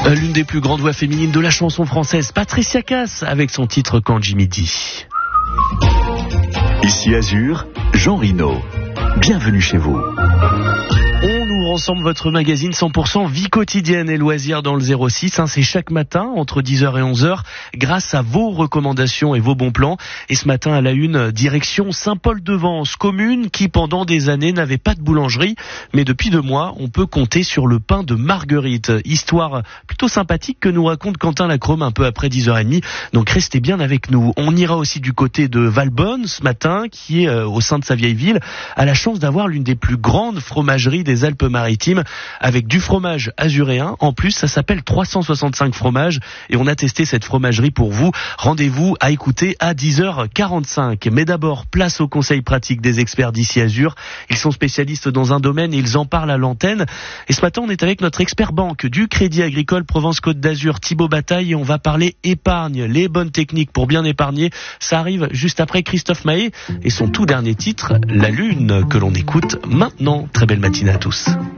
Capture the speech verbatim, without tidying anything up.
L'une des plus grandes voix féminines de la chanson française, Patricia Cass, avec son titre Quand Jimmy dit. Ici Azur, Jean Rino. Bienvenue chez vous. On ouvre ensemble votre magazine cent pour cent vie quotidienne et loisirs dans le zéro six. Hein, c'est chaque matin entre dix heures et onze heures grâce à vos recommandations et vos bons plans. Et ce matin à la une, direction Saint-Paul-de-Vence, commune qui pendant des années n'avait pas de boulangerie. Mais depuis deux mois, on peut compter sur le pain de Marguerite. Histoire plutôt sympathique que nous raconte Quentin Lacrome un peu après dix heures trente. Donc restez bien avec nous. On ira aussi du côté de Valbonne ce matin, qui est euh, au sein de sa vieille ville, a la chance d'avoir l'une des plus grandes fromageries des Alpes-Maritimes avec du fromage azuréen. En plus, ça s'appelle trois cent soixante-cinq fromages et on a testé cette fromagerie pour vous. Rendez-vous à écouter à dix heures quarante-cinq. Mais d'abord, place aux conseils pratiques des experts d'Ici Azur. Ils sont spécialistes dans un domaine et ils en parlent à l'antenne. Et ce matin, on est avec notre expert banque du Crédit Agricole Provence-Côte d'Azur, Thibaut Bataille, et on va parler épargne, les bonnes techniques pour bien épargner. Ça arrive juste après Christophe Maé et son tout dernier titre, La Lune, que l'on écoute maintenant. Très belle matinée à tous.